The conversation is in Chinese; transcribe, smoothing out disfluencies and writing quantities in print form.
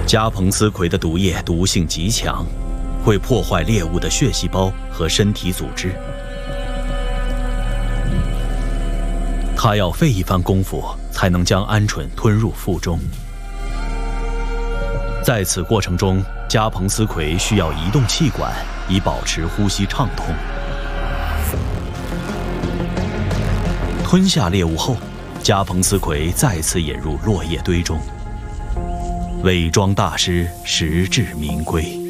加蓬斯葵的毒液毒性极强，会破坏猎物的血细胞和身体组织。他要费一番功夫才能将鹌鹑吞入腹中。在此过程中，加蓬斯葵需要移动气管，以保持呼吸畅通。吞下猎物后，加蓬斯葵再次引入落叶堆中。伪装大师实至名归。